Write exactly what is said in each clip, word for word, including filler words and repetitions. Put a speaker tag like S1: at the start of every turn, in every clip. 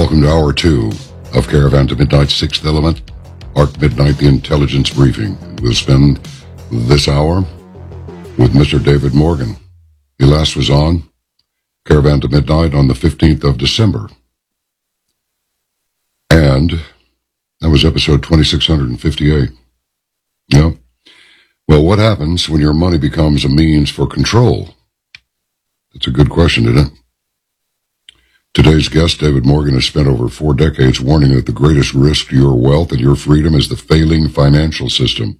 S1: Welcome to hour two of Caravan to Midnight, Sixth Element, Arc Midnight, the Intelligence Briefing. We'll spend this hour with Mister David Morgan. He last was on Caravan to Midnight on the fifteenth of December. And that was episode twenty-six fifty-eight. Yeah. Well, what happens when your money becomes a means for control? That's a good question, isn't it? Today's guest, David Morgan, has spent over four decades warning that the greatest risk to your wealth and your freedom is the failing financial system.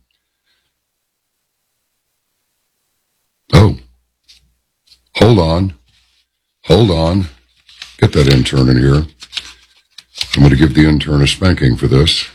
S1: Oh, hold on. Hold on. Get that intern in here. I'm going to give the intern a spanking for this.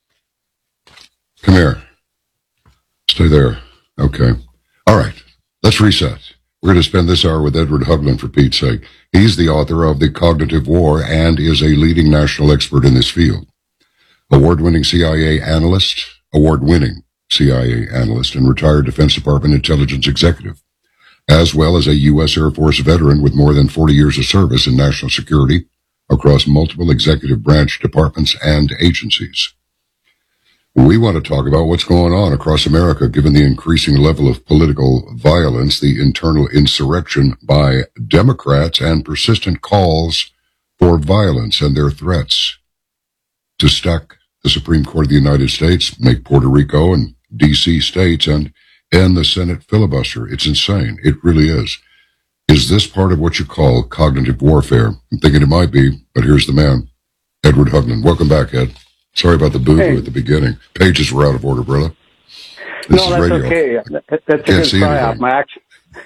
S1: Come here. Stay there. Okay. All right. Let's reset. We're going to spend this hour with Edward Huglin, for Pete's sake. He's the author of The Cognitive War and is a leading national expert in this field. Award-winning C I A analyst, award-winning C I A analyst, and retired Defense Department intelligence executive, as well as a U S Air Force veteran with more than forty years of service in national security across multiple executive branch departments and agencies. We want to talk about what's going on across America, given the increasing level of political violence, the internal insurrection by Democrats, and persistent calls for violence and their threats to stack the Supreme Court of the United States, make Puerto Rico and D C states, and end the Senate filibuster. It's insane. It really is. Is this part of what you call cognitive warfare? I'm thinking it might be, but here's the man, Edward Huglin. Welcome back, Ed. Sorry about the boo-boo hey. at the beginning. Pages were out of order, brother. This
S2: no, that's radio. okay. That, that's a good try-out. My actual...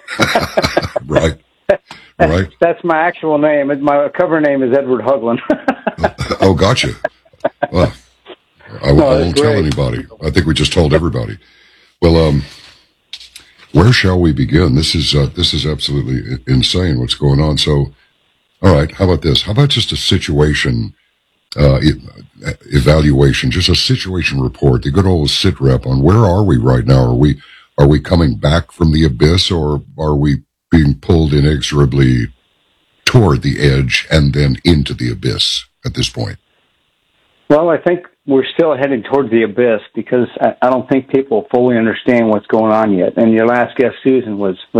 S1: right. Right.
S2: That's my actual name. My cover name is Edward Huglin.
S1: Oh, gotcha. Well, I, no, I won't great. tell anybody. I think we just told everybody. Well, um, where shall we begin? This is uh, this is absolutely insane what's going on. So, all right, how about this? How about just a situation uh, evaluation, just a situation report, the good old sit rep on where are we right now? Are we are we coming back from the abyss, or are we being pulled inexorably toward the edge and then into the abyss at this point?
S2: Well, I think we're still heading toward the abyss because I, I don't think people fully understand what's going on yet. And your last guest, Susan, was